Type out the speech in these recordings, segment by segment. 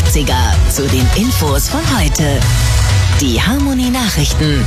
80er zu den Infos von heute. Die Harmonie Nachrichten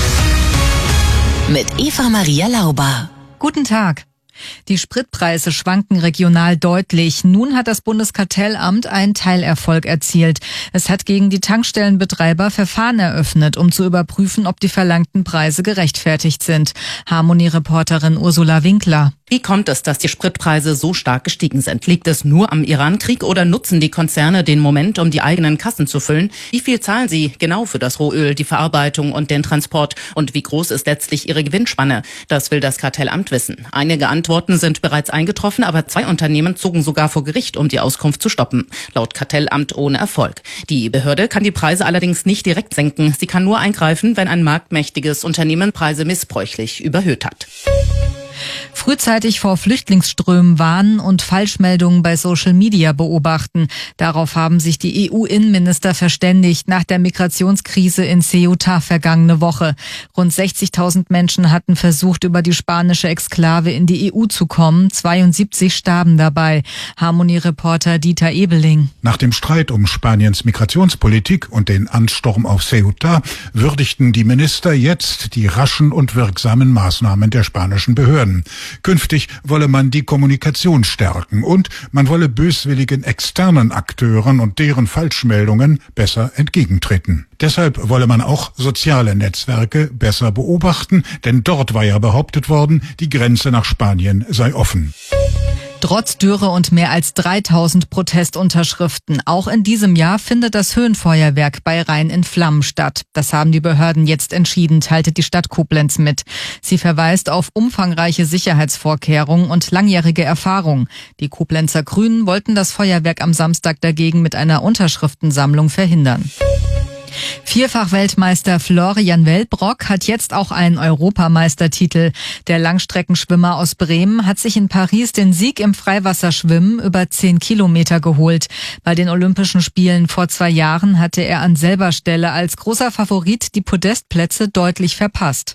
mit Eva Maria Lauber. Guten Tag. Die Spritpreise schwanken regional deutlich. Nun hat das Bundeskartellamt einen Teilerfolg erzielt. Es hat gegen die Tankstellenbetreiber Verfahren eröffnet, um zu überprüfen, ob die verlangten Preise gerechtfertigt sind. Harmonie-Reporterin Ursula Winkler. Wie kommt es, dass die Spritpreise so stark gestiegen sind? Liegt es nur am Irankrieg oder nutzen die Konzerne den Moment, um die eigenen Kassen zu füllen? Wie viel zahlen sie genau für das Rohöl, die Verarbeitung und den Transport? Und wie groß ist letztlich ihre Gewinnspanne? Das will das Kartellamt wissen. Einige Antworten sind bereits eingetroffen, aber 2 Unternehmen zogen sogar vor Gericht, um die Auskunft zu stoppen. Laut Kartellamt ohne Erfolg. Die Behörde kann die Preise allerdings nicht direkt senken. Sie kann nur eingreifen, wenn ein marktmächtiges Unternehmen Preise missbräuchlich überhöht hat. Frühzeitig vor Flüchtlingsströmen warnen und Falschmeldungen bei Social Media beobachten. Darauf haben sich die EU-Innenminister verständigt nach der Migrationskrise in Ceuta vergangene Woche. Rund 60.000 Menschen hatten versucht, über die spanische Exklave in die EU zu kommen. 72 starben dabei. Harmonie-Reporter Dieter Ebeling. Nach dem Streit um Spaniens Migrationspolitik und den Ansturm auf Ceuta würdigten die Minister jetzt die raschen und wirksamen Maßnahmen der spanischen Behörden. Künftig wolle man die Kommunikation stärken und man wolle böswilligen externen Akteuren und deren Falschmeldungen besser entgegentreten. Deshalb wolle man auch soziale Netzwerke besser beobachten, denn dort war ja behauptet worden, die Grenze nach Spanien sei offen. Trotz Dürre und mehr als 3000 Protestunterschriften. Auch in diesem Jahr findet das Höhenfeuerwerk bei Rhein in Flammen statt. Das haben die Behörden jetzt entschieden, teilte die Stadt Koblenz mit. Sie verweist auf umfangreiche Sicherheitsvorkehrungen und langjährige Erfahrung. Die Koblenzer Grünen wollten das Feuerwerk am Samstag dagegen mit einer Unterschriftensammlung verhindern. Vierfach-Weltmeister Florian Wellbrock hat jetzt auch einen Europameistertitel. Der Langstreckenschwimmer aus Bremen hat sich in Paris den Sieg im Freiwasserschwimmen über 10 Kilometer geholt. Bei den Olympischen Spielen vor 2 Jahren hatte er an selber Stelle als großer Favorit die Podestplätze deutlich verpasst.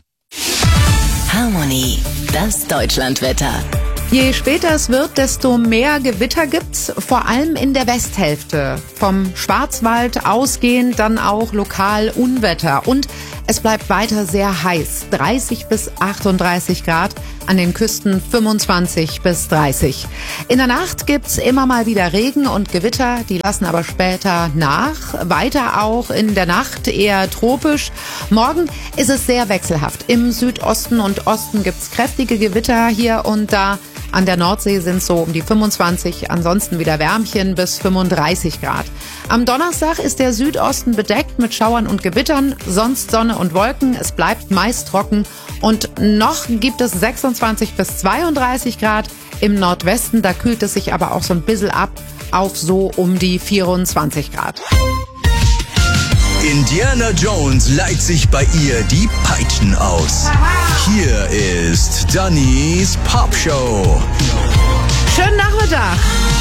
Harmonie, das Deutschlandwetter. Je später es wird, desto mehr Gewitter gibt's, vor allem in der Westhälfte. Vom Schwarzwald ausgehend dann auch lokal Unwetter. Und es bleibt weiter sehr heiß, 30 bis 38 Grad, an den Küsten 25 bis 30. In der Nacht gibt's immer mal wieder Regen und Gewitter, die lassen aber später nach. Weiter auch in der Nacht eher tropisch. Morgen ist es sehr wechselhaft. Im Südosten und Osten gibt's kräftige Gewitter hier und da. An der Nordsee sind es so um die 25, ansonsten wieder Wärmchen bis 35 Grad. Am Donnerstag ist der Südosten bedeckt mit Schauern und Gewittern, sonst Sonne und Wolken. Es bleibt meist trocken und noch gibt es 26 bis 32 Grad. Im Nordwesten, da kühlt es sich aber auch so ein bisschen ab auf so um die 24 Grad. Indiana Jones leiht sich bei ihr die Peitschen aus. Hier ist Dannys Popshow. Schönen Nachmittag.